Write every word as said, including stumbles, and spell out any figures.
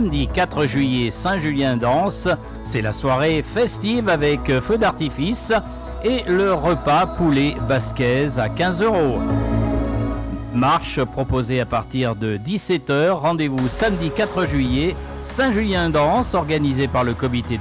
samedi quatre juillet, Saint-Julien danse. C'est la soirée festive avec feu d'artifice et le repas poulet basquaise à quinze euros. Marche proposée à partir de dix-sept heures. Rendez-vous samedi quatre juillet, Saint-Julien danse, organisé par le comité